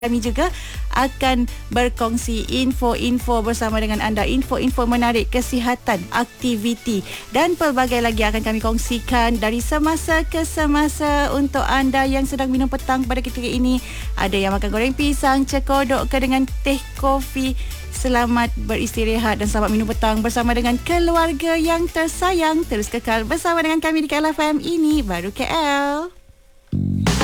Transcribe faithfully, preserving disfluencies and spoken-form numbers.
Kami juga akan berkongsi info-info bersama dengan anda, info-info menarik, kesihatan, aktiviti dan pelbagai lagi akan kami kongsikan dari semasa ke semasa untuk anda yang sedang minum petang pada ketika ini. Ada yang makan goreng pisang, cekodok ke dengan teh kopi. Selamat beristirahat dan selamat minum petang bersama dengan keluarga yang tersayang. Terus kekal bersama dengan kami di K L F M. Ini baru K L.